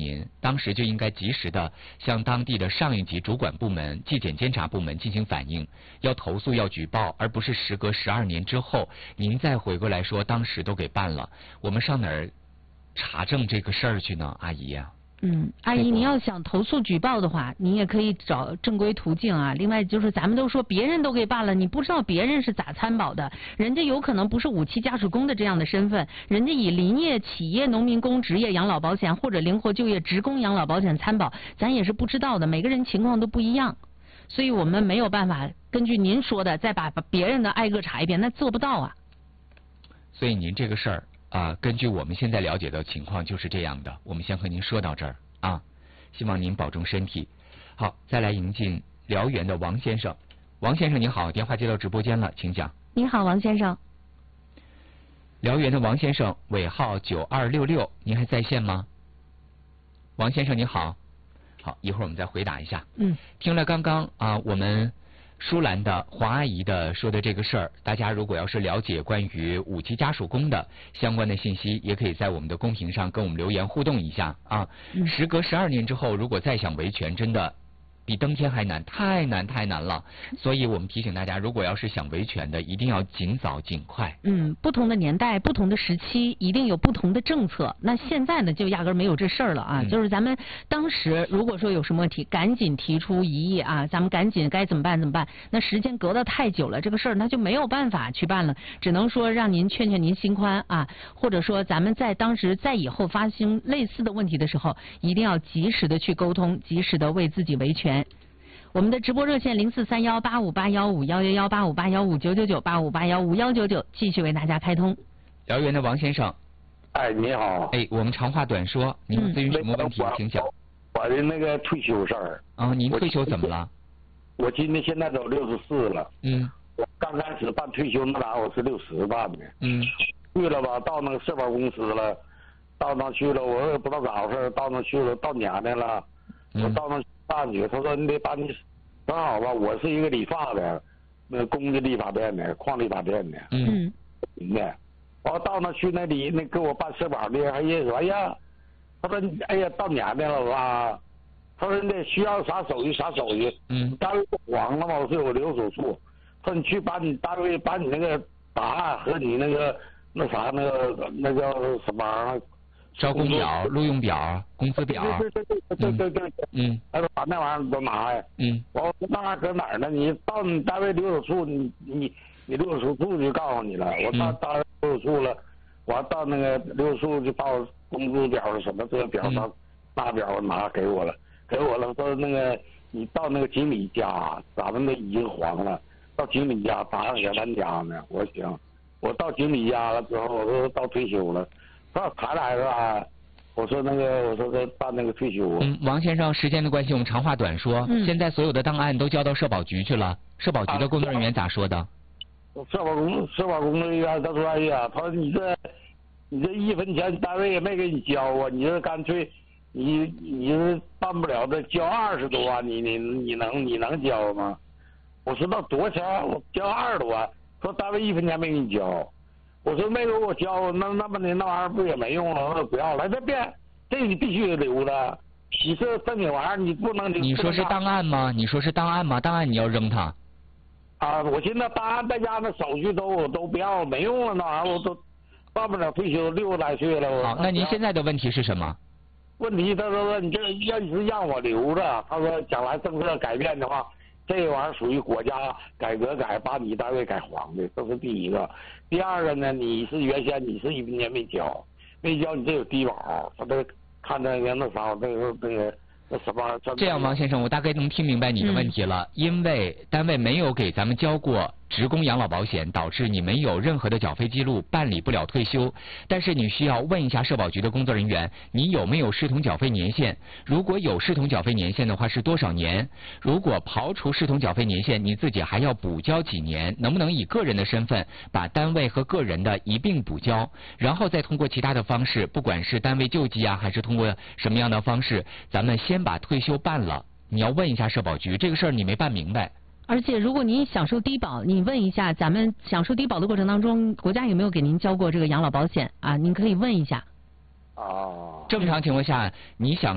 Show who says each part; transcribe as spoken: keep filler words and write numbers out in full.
Speaker 1: 您，当时就应该及时的向当地的上一级主管部门、纪检监察部门进行反映，要投诉要举报，而不是时隔十二年之后您再回过来说当时都给办了，我们上哪儿查证这个事儿去呢，阿姨呀、啊？
Speaker 2: 嗯，阿姨，您要想投诉举报的话，您也可以找正规途径啊。另外就是咱们都说别人都给办了，你不知道别人是咋参保的，人家有可能不是五期家属工的这样的身份，人家以林业、企业、农民工职业养老保险或者灵活就业职工养老保险参保，咱也是不知道的，每个人情况都不一样，所以我们没有办法根据您说的再把别人的挨个查一遍，那做不到啊。
Speaker 1: 所以您这个事儿。啊，根据我们现在了解的情况就是这样的，我们先和您说到这儿啊，希望您保重身体。好，再来迎进辽源的王先生。王先生您好，电话接到直播间了，请讲。
Speaker 2: 你好，王先生。
Speaker 1: 辽源的王先生，尾号九二六六，您还在线吗？王先生您好，好，一会儿我们再回答一下。
Speaker 2: 嗯，
Speaker 1: 听了刚刚啊，我们舒兰的黄阿姨的说的这个事儿，大家如果要是了解关于五期家属工的相关的信息，也可以在我们的公屏上跟我们留言互动一下啊。
Speaker 2: 嗯、
Speaker 1: 时隔十二年之后，如果再想维权，真的比登天还难，太难太难了。所以我们提醒大家，如果要是想维权的，一定要尽早尽快。
Speaker 2: 嗯，不同的年代、不同的时期，一定有不同的政策。那现在呢，就压根儿没有这事儿了啊。嗯、就是咱们当时如果说有什么问题，赶紧提出异议啊，咱们赶紧该怎么办怎么办。那时间隔得太久了，这个事儿那就没有办法去办了，只能说让您劝劝您心宽啊，或者说咱们在当时在以后发生类似的问题的时候，一定要及时的去沟通，及时的为自己维权。我们的直播热线零四三幺八五八幺五幺幺幺八五八幺五九九九八五八幺五幺九九继续为大家开通。
Speaker 1: 辽源的王先生，
Speaker 3: 哎，你好。
Speaker 1: 哎，我们长话短说，您咨询什么问题，嗯、请讲。
Speaker 3: 我的那个退休事儿。
Speaker 1: 啊，您退休怎么了？
Speaker 3: 我今年现在都六十四了。
Speaker 1: 嗯。
Speaker 3: 我刚开始办退休那啥，我是六十办的。
Speaker 1: 嗯。
Speaker 3: 去了吧，到那个社保公司了，到那去了，我也不知道咋回事，到那去了，到年的了，
Speaker 1: 嗯、
Speaker 3: 我到那办去，他说你得把你。正好吧，我是一个理发的，那公家理发店的，矿理发店的。
Speaker 1: 嗯。
Speaker 3: 的，我到那去那里，那给我办社保的，哎呀说，哎呀，他说，哎呀，到年的了吧？他说那需要啥手续啥手续？
Speaker 1: 嗯。
Speaker 3: 单位黄了嘛，我说有留守处。他说你去把你单位把你那个答案和你那个那啥那个那叫什么玩意儿？
Speaker 1: 招工表、录用表、工资表，
Speaker 3: 对对对对对对对，
Speaker 1: 嗯，
Speaker 3: 他说把那玩意儿都拿来，
Speaker 1: 嗯，
Speaker 3: 我说那玩意儿搁哪儿呢？你到你单位留守处，你你你留守处就告诉你了。我到单位留守处了，我到那个留守处就把我工资表什么这个表拿拿表拿给我了，给我了。说那个你到那个经理家，咱们那已经黄了，到经理家打给咱家呢。我说行，我到经理家了之后，我说到退休了。他才来是吧？我说那个，我说这办那个退休。
Speaker 1: 嗯，王先生，时间的关系，我们长话短说。
Speaker 2: 嗯。
Speaker 1: 现在所有的档案都交到社保局去了，社保局的工作人员咋说的？
Speaker 3: 啊、社保工社保工作人员他说：“哎呀，他说你这你这一分钱单位也没给你交啊，你这干脆你你这办不了的，交二十多万，你你你能你能交吗？”我说那多少钱？我交二十多万，说单位一分钱没给你交。我说没有我交，那那么的那玩意儿不也没用了？我说不要了，这别，这你必须得留着。你这正经玩意儿你不能。
Speaker 1: 你说是档案吗？你说是档案吗？档案你要扔它。
Speaker 3: 啊，我现在档案在家那手续都我都不要，没用了，那玩意儿我都办不了退休，六十来岁了。
Speaker 1: 好，那您现在的问题是什么？
Speaker 3: 问题他说你这要是让我留着，他说将来政策改变的话。这玩意儿属于国家改革改，把你单位改黄的，这是第一个。第二个呢，你是原先你是一分钱没交，没交你这有低保，他这看那个那啥那个那个那什么。
Speaker 1: 这样，王先生，我大概能听明白你的问题了。嗯、因为单位没有给咱们交过职工养老保险，导致你没有任何的缴费记录，办理不了退休。但是你需要问一下社保局的工作人员，你有没有视同缴费年限？如果有视同缴费年限的话，是多少年？如果刨除视同缴费年限，你自己还要补交几年？能不能以个人的身份把单位和个人的一并补交？然后再通过其他的方式，不管是单位救济啊，还是通过什么样的方式，咱们先把退休办了。你要问一下社保局，这个事儿你没办明白。
Speaker 2: 而且，如果您享受低保，你问一下，咱们享受低保的过程当中，国家有没有给您交过这个养老保险啊？您可以问一下。
Speaker 3: 哦。
Speaker 1: 正常情况下，你想。